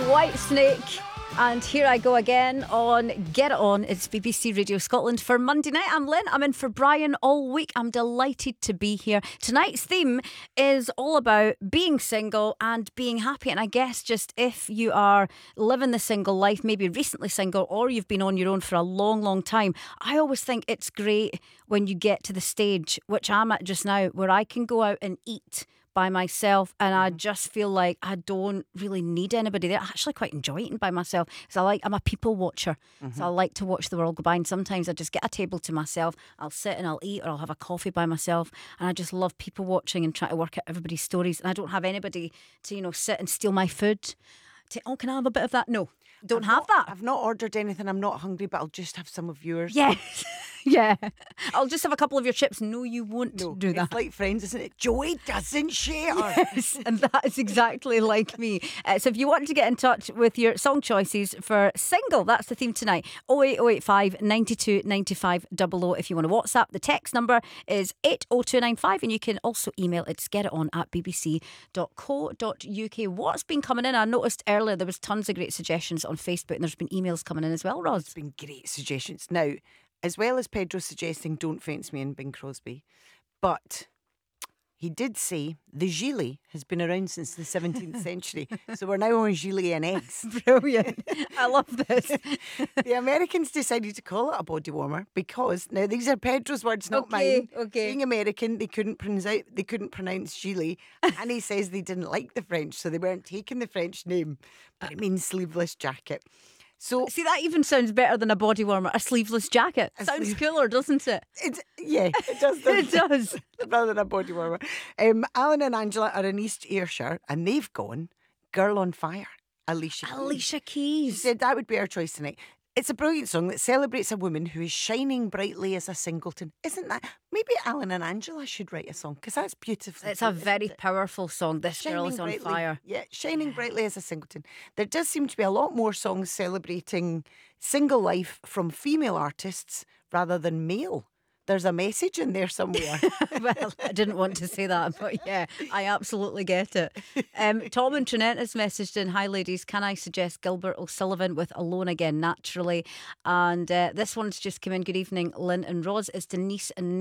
Whitesnake. And here I go again on Get It On. It's BBC Radio Scotland for Monday night. I'm Lynn. I'm in for Brian all week. I'm delighted to be here. Tonight's theme is all about being single and being happy. And I guess just if you are living the single life, maybe recently single, or you've been on your own for a long, long time, I always think it's great when you get to the stage, which I'm at just now, where I can go out and eat by myself and I just feel like I don't really need anybody there. I actually quite enjoy eating by myself because I'm a people watcher. So I like to watch the world go by, and sometimes I just get a table to myself, I'll sit and I'll eat, or I'll have a coffee by myself, and I just love people watching and try to work out everybody's stories, and I don't have anybody to sit and steal my food. Can I have a bit of that? No, don't have that. I've not ordered anything. I'm not hungry, but I'll just have some of yours. Yes. Yeah. I'll just have a couple of your chips. No, you won't do that. It's like Friends, isn't it? Joey doesn't share. Yes, and that is exactly like me. So if you want to get in touch with your song choices for single, that's the theme tonight. 08085 92 95 00. If you want to WhatsApp, the text number is 80295, and you can also email it's getiton@bbc.co.uk. What's been coming in? I noticed earlier there was tons of great suggestions on Facebook, and there's been emails coming in as well, Roz. It's been great suggestions. Now, as well as Pedro suggesting Don't Fence Me and Bing Crosby, but he did say the gilet has been around since the 17th century. So we're now on gilet and eggs. Brilliant. I love this. The Americans decided to call it a body warmer because, now these are Pedro's words, not mine. Okay. Being American, they couldn't pronounce gilet, and he says they didn't like the French, so they weren't taking the French name, but it means sleeveless jacket. So See, that even sounds better than a body warmer. A sleeveless jacket. Sounds cooler, doesn't it? it does. It does. Rather than a body warmer. Alan and Angela are in East Ayrshire, and they've gone Girl on Fire. Alicia Keys. She said that would be our choice tonight. It's a brilliant song that celebrates a woman who is shining brightly as a singleton. Isn't that? Maybe Alan and Angela should write a song, because that's beautiful. It's a very powerful song. This girl is on brightly, fire. Yeah, shining brightly as a singleton. There does seem to be a lot more songs celebrating single life from female artists rather than male. There's a message in there somewhere. Well, I didn't want to say that, but yeah, I absolutely get it. Tom and Trinette has messaged in, hi ladies, can I suggest Gilbert O'Sullivan with Alone Again Naturally? And this one's just come in, good evening Lynn and Roz. It's Denise and